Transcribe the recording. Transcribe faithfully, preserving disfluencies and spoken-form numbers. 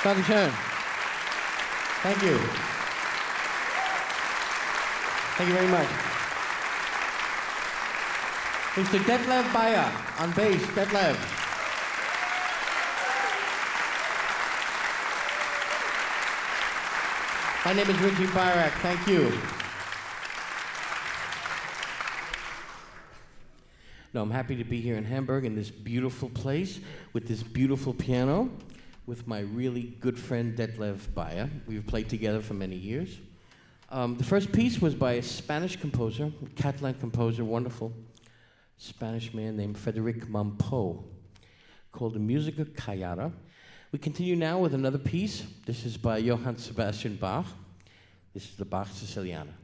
Dankeschön. Thank you. Thank you very much. Mister Detlev Bayer on bass. Detlev. My name is Richie Byrak. Thank you. No, I'm happy to be here in Hamburg in this beautiful place with this beautiful piano with my really good friend Detlev Bayer. We've played together for many years. Um, the first piece was by a Spanish composer, Catalan composer, wonderful Spanish man named Frederic Mompou, called the Musica Callada. We continue now with another piece. This is by Johann Sebastian Bach. This is the Bach Siciliana.